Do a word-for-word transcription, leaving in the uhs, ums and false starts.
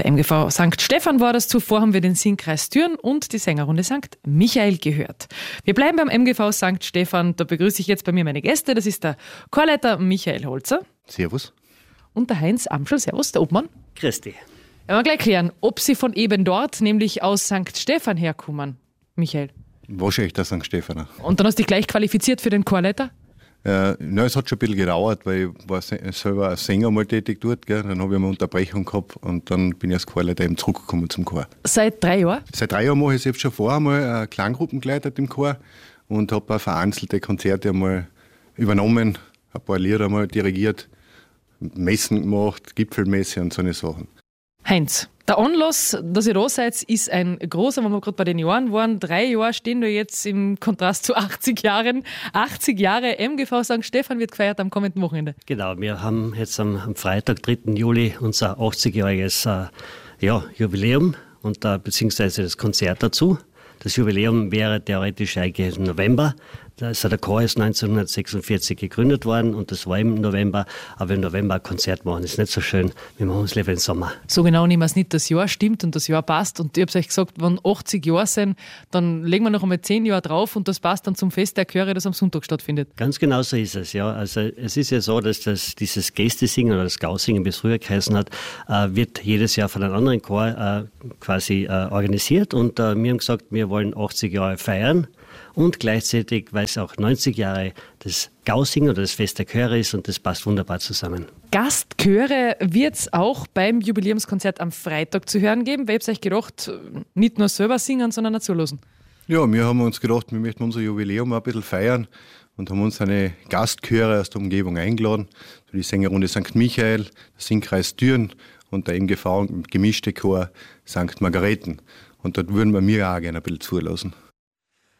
Der M G V Sankt Stephan war das. Zuvor haben wir den Singkreis Düren und die Sängerrunde Sankt Michael gehört. Wir bleiben beim M G V Sankt Stephan. Da begrüße ich jetzt bei mir meine Gäste. Das ist der Chorleiter Michael Holzer. Servus. Und der Heinz Amschel. Servus, der Obmann. Grüß dich. Ja, mal gleich klären, ob Sie von eben dort, nämlich aus Sankt Stephan herkommen, Michael. Wahrscheinlich der Sankt Stephaner. Und dann hast du dich gleich qualifiziert für den Chorleiter? Äh, na, es hat schon ein bisschen gedauert, weil ich war se- selber als Sänger mal tätig dort. Gell. Dann habe ich eine Unterbrechung gehabt und dann bin ich als Chorleiter eben zurückgekommen zum Chor. Seit drei Jahren? Seit drei Jahren mache ich es selbst schon vorher mal eine Kleingruppen geleitet im Chor und habe auch vereinzelte Konzerte einmal übernommen, ein paar Lieder einmal dirigiert, Messen gemacht, Gipfelmesse und so eine Sachen. Heinz, der Anlass, dass ihr da seid, ist ein großer, wenn wir gerade bei den Jahren waren. Drei Jahre stehen da jetzt im Kontrast zu achtzig Jahren. achtzig Jahre M G V Sankt Stephan wird gefeiert am kommenden Wochenende. Genau, wir haben jetzt am, am Freitag, dritten Juli, unser achtzigjähriges äh, ja, Jubiläum und äh, beziehungsweise das Konzert dazu. Das Jubiläum wäre theoretisch eigentlich im November. Also der Chor ist neunzehnhundertsechsundvierzig gegründet worden und das war im November. Aber im November ein Konzert machen ist nicht so schön. Wir machen es lieber im Sommer. So genau nehmen wir es nicht. Das Jahr stimmt und das Jahr passt. Und ich habe euch gesagt, wenn achtzig Jahre sind, dann legen wir noch einmal zehn Jahre drauf und das passt dann zum Fest der Chöre, das am Sonntag stattfindet. Ganz genau so ist es, ja. Also es ist ja so, dass das, dieses Gästesingen oder das Gausingen, wie es früher geheißen hat, äh, wird jedes Jahr von einem anderen Chor äh, quasi äh, organisiert. Und äh, wir haben gesagt, wir wollen achtzig Jahre feiern. Und gleichzeitig, weil es auch neunzig Jahre das Gausingen oder das Fest der Chöre ist und das passt wunderbar zusammen. Gastchöre wird es auch beim Jubiläumskonzert am Freitag zu hören geben, weil ich euch gedacht, nicht nur selber singen, sondern auch zuhören. Ja, wir haben uns gedacht, wir möchten unser Jubiläum ein bisschen feiern und haben uns eine Gastchöre aus der Umgebung eingeladen. Die Sängerrunde Sankt Michael, der Singkreis Düren und der M G V gemischte Chor Sankt Margareten. Und dort würden wir mir auch gerne ein bisschen zulassen.